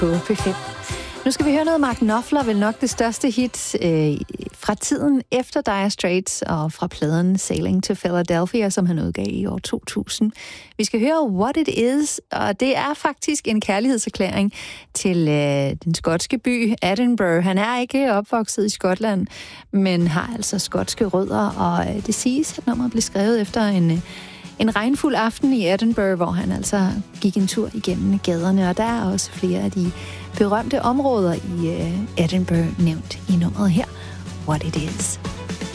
på P5. Nu skal vi høre noget Mark Knopfler, vel nok det største hit fra tiden efter Dire Straits og fra pladen Sailing to Philadelphia, som han udgav i år 2000. Vi skal høre What It Is, og det er faktisk en kærlighedserklæring til den skotske by Edinburgh. Han er ikke opvokset i Skotland, men har altså skotske rødder, og det siges, at nummeret blev skrevet efter en regnfuld aften i Edinburgh, hvor han altså gik en tur igennem gaderne, og der er også flere af de berømte områder i Edinburgh nævnt i nummeret her. What It Is.